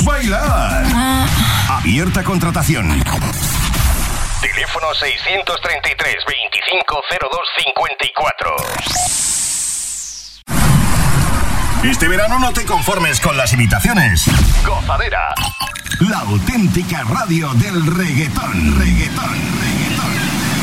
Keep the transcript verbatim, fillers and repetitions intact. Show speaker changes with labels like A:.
A: bailar. Abierta contratación. Teléfono seiscientos treinta y tres, veinticinco cero dos cincuenta y cuatro. Este verano no te conformes con las imitaciones. Gozadera. La auténtica radio del reggaetón. Reggaetón. Reggaetón.